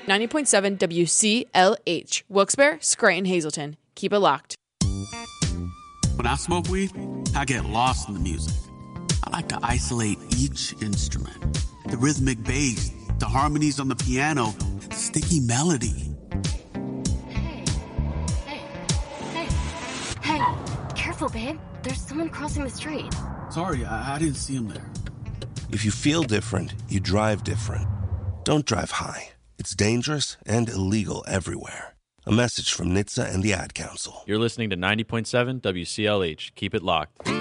90.7 WCLH. Wilkes-Barre, Scranton, Hazleton. Keep it locked. When I smoke weed, I get lost in the music. I like to isolate each instrument. The rhythmic bass, the harmonies on the piano, the sticky melody. Hey, careful, babe. There's someone crossing the street. Sorry, I didn't see him there. If you feel different, you drive different. Don't drive high. It's dangerous and illegal everywhere. A message from NHTSA and the Ad Council. You're listening to 90.7 WCLH. Keep it locked.